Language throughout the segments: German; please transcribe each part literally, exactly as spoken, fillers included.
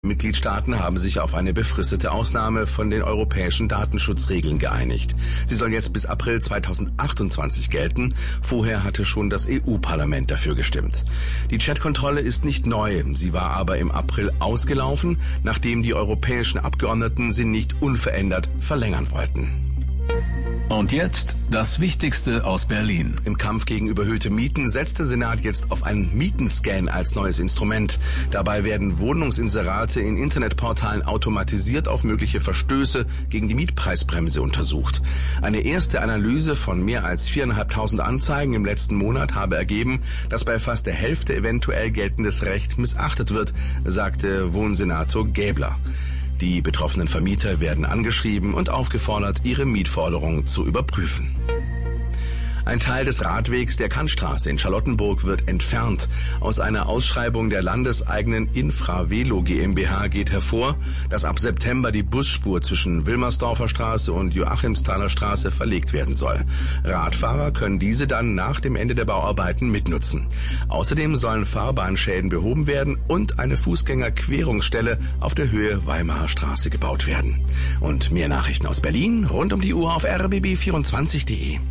Mitgliedstaaten haben sich auf eine befristete Ausnahme von den europäischen Datenschutzregeln geeinigt. Sie soll jetzt bis April zweitausendachtundzwanzig gelten. Vorher hatte schon das E U-Parlament dafür gestimmt. Die Chatkontrolle ist nicht neu. Sie war aber im April ausgelaufen, nachdem die europäischen Abgeordneten sie nicht unverändert verlängern wollten. Und jetzt das Wichtigste aus Berlin. Im Kampf gegen überhöhte Mieten setzt der Senat jetzt auf einen Mietenscan als neues Instrument. Dabei werden Wohnungsinserate in Internetportalen automatisiert auf mögliche Verstöße gegen die Mietpreisbremse untersucht. Eine erste Analyse von mehr als viertausendfünfhundert Anzeigen im letzten Monat habe ergeben, dass bei fast der Hälfte eventuell geltendes Recht missachtet wird, sagte Wohnsenator Gäbler. Die betroffenen Vermieter werden angeschrieben und aufgefordert, ihre Mietforderung zu überprüfen. Ein Teil des Radwegs der Kantstraße in Charlottenburg wird entfernt. Aus einer Ausschreibung der landeseigenen Infravelo GmbH geht hervor, dass ab September die Busspur zwischen Wilmersdorfer Straße und Joachimsthaler Straße verlegt werden soll. Radfahrer können diese dann nach dem Ende der Bauarbeiten mitnutzen. Außerdem sollen Fahrbahnschäden behoben werden und eine Fußgängerquerungsstelle auf der Höhe Weimarer Straße gebaut werden. Und mehr Nachrichten aus Berlin rund um die Uhr auf r b b vierundzwanzig punkt de.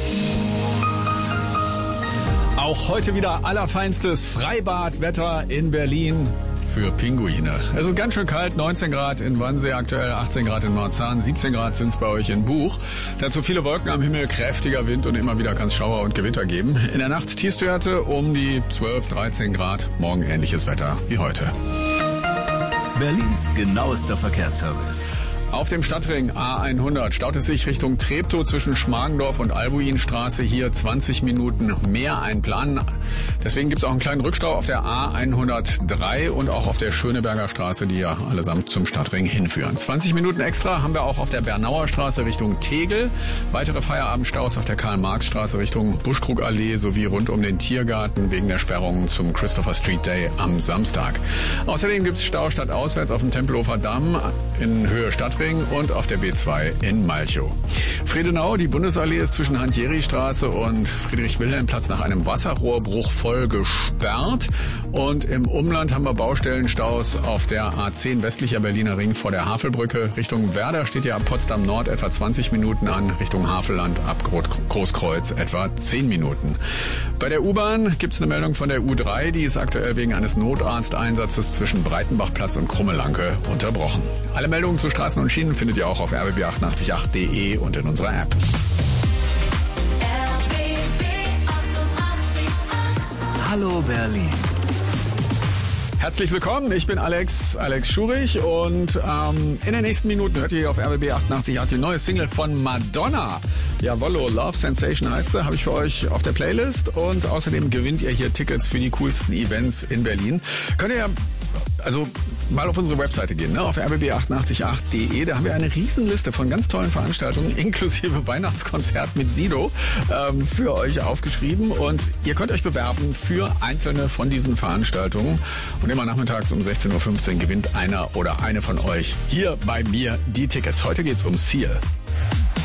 Auch heute wieder allerfeinstes Freibadwetter in Berlin für Pinguine. Es ist ganz schön kalt, neunzehn Grad in Wannsee aktuell, achtzehn Grad in Marzahn, siebzehn Grad sind es bei euch in Buch. Dazu viele Wolken am Himmel, kräftiger Wind und immer wieder kann es Schauer und Gewitter geben. In der Nacht Tiefstwerte um die zwölf, dreizehn Grad, morgen ähnliches Wetter wie heute. Berlins genauester Verkehrsservice. Auf dem Stadtring A hundert staut es sich Richtung Treptow zwischen Schmargendorf und Albuinstraße. Hier zwanzig Minuten mehr einplanen. Deswegen gibt es auch einen kleinen Rückstau auf der A hundertdrei und auch auf der Schöneberger Straße, die ja allesamt zum Stadtring hinführen. zwanzig Minuten extra haben wir auch auf der Bernauer Straße Richtung Tegel. Weitere Feierabendstaus auf der Karl-Marx-Straße Richtung Buschkrugallee sowie rund um den Tiergarten wegen der Sperrungen zum Christopher Street Day am Samstag. Außerdem gibt es Stau stadtauswärts auf dem Tempelhofer Damm in Höhe Stadtring und auf der B zwei in Malchow. Friedenau, die Bundesallee ist zwischen Hans-Jeri-Straße und Friedrich-Wilhelm-Platz nach einem Wasserrohrbruch voll gesperrt. Und im Umland haben wir Baustellenstaus auf der A zehn westlicher Berliner Ring vor der Havelbrücke. Richtung Werder steht ja ab Potsdam Nord etwa zwanzig Minuten an, Richtung Havelland ab Großkreuz etwa zehn Minuten. Bei der U-Bahn gibt es eine Meldung von der U drei, die ist aktuell wegen eines Notarzteinsatzes zwischen Breitenbachplatz und Krummelanke unterbrochen. Alle Meldungen zu Straßen und Schienen findet ihr auch auf r b b achtundachtzig punkt acht punkt de und in unserer App. Hallo Berlin. Herzlich willkommen, ich bin Alex, Alex Schurich und ähm, in den nächsten Minuten hört ihr hier auf r b b achtundachtzig Punkt acht die neue Single von Madonna. Jawollo, Love Sensation heißt sie, habe ich für euch auf der Playlist und außerdem gewinnt ihr hier Tickets für die coolsten Events in Berlin. Könnt ihr also mal auf unsere Webseite gehen, ne? Auf r b b achtundachtzig punkt acht punkt de, da haben wir eine Riesenliste von ganz tollen Veranstaltungen, inklusive Weihnachtskonzert mit Sido, ähm, für euch aufgeschrieben und ihr könnt euch bewerben für einzelne von diesen Veranstaltungen und immer nachmittags um sechzehn Uhr fünfzehn gewinnt einer oder eine von euch hier bei mir die Tickets. Heute geht's um Seal.